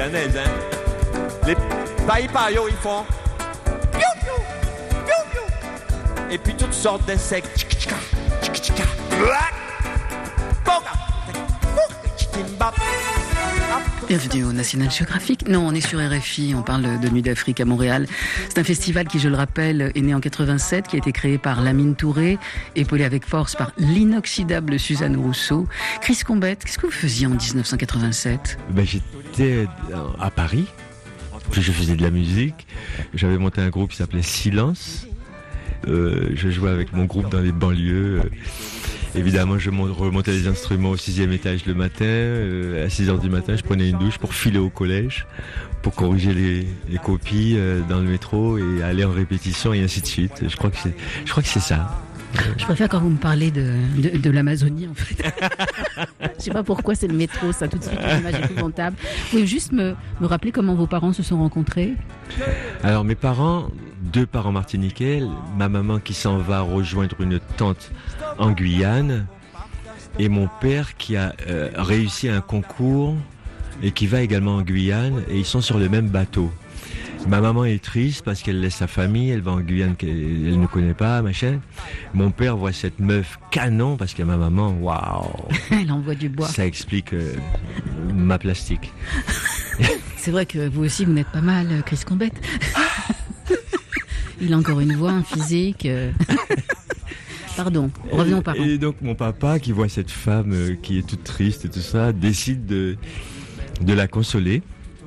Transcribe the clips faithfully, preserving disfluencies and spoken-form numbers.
guyanaise, hein. Les païpaillots, ils font piou, piou, piou, piou. Et puis toutes sortes d'insectes. Tchik, tchika, tchik, tchika. Black. Boga. Timbap. Bienvenue au National Geographic. Non, on est sur R F I, on parle de Nuit d'Afrique à Montréal. C'est un festival qui, je le rappelle, est né en quatre-vingt-sept, qui a été créé par Lamine Touré, épaulé avec force par l'inoxydable Suzanne Rousseau. Chris Combette, qu'est-ce que vous faisiez en dix-neuf cent quatre-vingt-sept ? Ben, j'étais à Paris, puis je faisais de la musique. J'avais monté un groupe qui s'appelait Silence. Euh, je jouais avec mon groupe dans les banlieues. Évidemment, je remontais les instruments au sixième étage le matin. Euh, à six heures du matin, je prenais une douche pour filer au collège, pour corriger les, les copies euh, dans le métro et aller en répétition et ainsi de suite. Je crois que c'est, je crois que c'est ça. Je préfère quand vous me parlez de, de, de l'Amazonie, en fait. Je sais pas pourquoi c'est le métro, ça, tout de suite, une image épouvantable. Vous pouvez juste me, me rappeler comment vos parents se sont rencontrés ? Alors, mes parents, deux parents martiniquais, ma maman qui s'en va rejoindre une tante en Guyane, et mon père qui a euh, réussi un concours et qui va également en Guyane, et ils sont sur le même bateau. Ma maman est triste parce qu'elle laisse sa famille, elle va en Guyane qu'elle ne connaît pas, machin. Mon père voit cette meuf canon parce que ma maman, waouh, elle envoie du bois. Ça explique euh, ma plastique. C'est vrai que vous aussi, vous n'êtes pas mal, Chris Combette. Il a encore une voix, un physique. Euh... Pardon, revenons aux parents. Et donc mon papa, qui voit cette femme euh, qui est toute triste et tout ça, décide de, de la consoler.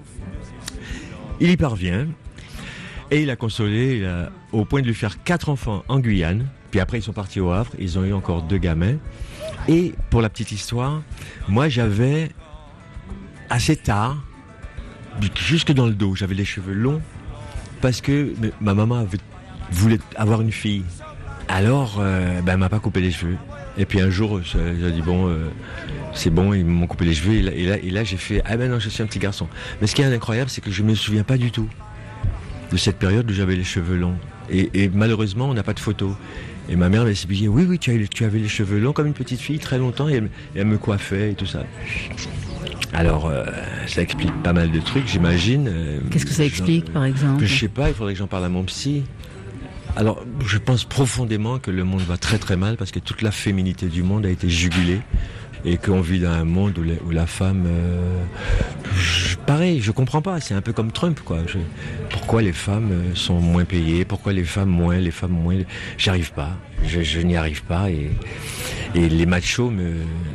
Il y parvient, et il a consolé il a, au point de lui faire quatre enfants en Guyane. Puis après, ils sont partis au Havre, ils ont eu encore deux gamins. Et pour la petite histoire, moi j'avais, assez tard, jusque dans le dos, j'avais les cheveux longs, parce que ma maman avait, voulait avoir une fille. Alors, euh, ben, elle m'a pas coupé les cheveux. Et puis un jour, j'ai dit bon, euh, c'est bon, ils m'ont coupé les cheveux. Et là, et là, et là, j'ai fait ah ben non, je suis un petit garçon. Mais ce qui est incroyable, c'est que je me souviens pas du tout de cette période où j'avais les cheveux longs. Et, et malheureusement, on n'a pas de photos. Et ma mère m'a expliqué oui, oui, tu, as, tu avais les cheveux longs comme une petite fille très longtemps, et elle, et elle me coiffait et tout ça. Alors, euh, ça explique pas mal de trucs, j'imagine. Qu'est-ce que ça explique, par exemple ? Je sais pas, il faudrait que j'en parle à mon psy. Alors, je pense profondément que le monde va très très mal parce que toute la féminité du monde a été jugulée et qu'on vit dans un monde où la, où la femme... Euh, je, pareil, je comprends pas, c'est un peu comme Trump, quoi. Je, pourquoi les femmes sont moins payées, pourquoi les femmes moins, les femmes moins... J'arrive pas, je, je n'y arrive pas et, et les machos me...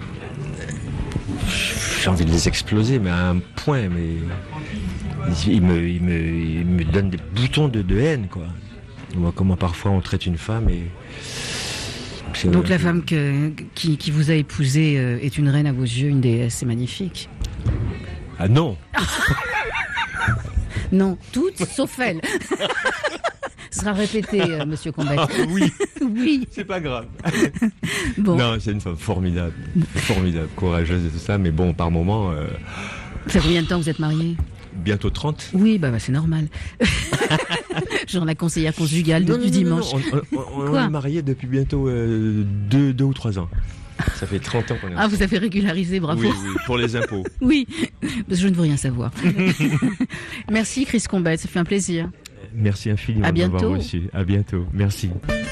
J'ai envie de les exploser, mais à un point, mais... Ils me, ils me, ils me donnent des boutons de, de haine, quoi. Moi, comment parfois on traite une femme et... C'est Donc la femme que, qui, qui vous a épousé euh, est une reine à vos yeux, une déesse, c'est magnifique. Ah non. Non, toutes sauf elle. Ce sera répété, euh, monsieur Combette. Ah, oui. Oui. C'est pas grave. Bon. Non, c'est une femme formidable, formidable, courageuse et tout ça, mais bon, par moment... Euh... Ça fait combien de temps que vous êtes mariés ? Bientôt trente. Oui, bah, bah c'est normal. Genre la conseillère conjugale depuis dimanche. Non, non, on, on, on est mariés depuis bientôt euh, deux, deux ou trois ans. Ça fait trente ans qu'on est Ah, vous avez régularisé, bravo. Oui, oui, pour les impôts. Oui, parce que je ne veux rien savoir. Merci Chris Combette, ça fait un plaisir. Merci infiniment de m'avoir reçu. À bientôt. Merci.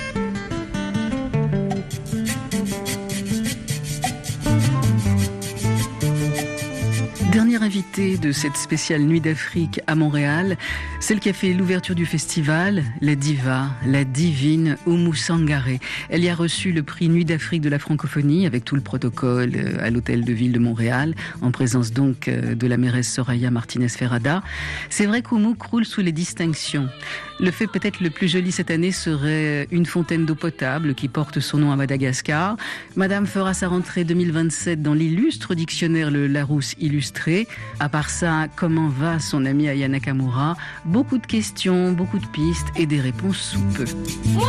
Dernière invitée de cette spéciale Nuit d'Afrique à Montréal, celle qui a fait l'ouverture du festival, la diva, la divine Oumou Sangaré. Elle y a reçu le prix Nuit d'Afrique de la francophonie avec tout le protocole à l'hôtel de ville de Montréal, en présence donc de la mairesse Soraya Martinez-Ferrada. C'est vrai qu'Oumou croule sous les distinctions. Le fait peut-être le plus joli cette année serait une fontaine d'eau potable qui porte son nom à Madagascar. Madame fera sa rentrée deux mille vingt-sept dans l'illustre dictionnaire Le Larousse illustré. À part ça, comment va son ami Aya Nakamura ? Beaucoup de questions, beaucoup de pistes et des réponses sous peu.